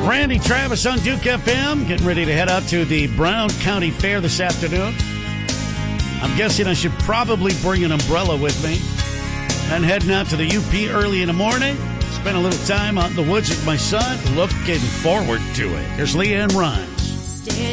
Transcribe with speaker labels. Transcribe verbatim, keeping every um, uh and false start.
Speaker 1: Randy Travis on Duke F M, getting ready to head out to the Brown County Fair this afternoon. I'm guessing I should probably bring an umbrella with me. And heading out to the U P early in the morning. Spend a little time out in the woods with my son. Looking forward to it. Here's Leanne Rhymes.